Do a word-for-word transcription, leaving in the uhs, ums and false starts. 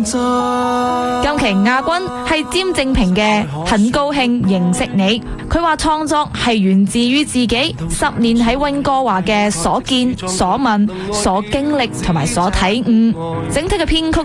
今期亞軍係詹正平嘅，很高興認識你。佢話創作係源自於自己十年喺溫哥華嘅所見所聞所經歷同埋所體悟，整體嘅編曲